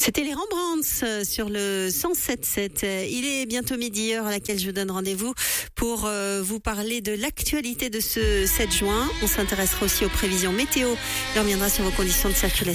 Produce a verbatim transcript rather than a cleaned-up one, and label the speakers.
Speaker 1: C'était les Rembrandts sur le cent sept sept. Il est bientôt midi, heure à laquelle je vous donne rendez-vous pour euh, vous parler de l'actualité de ce sept juin. On s'intéressera aussi aux prévisions météo. Il reviendra sur vos conditions de circulation.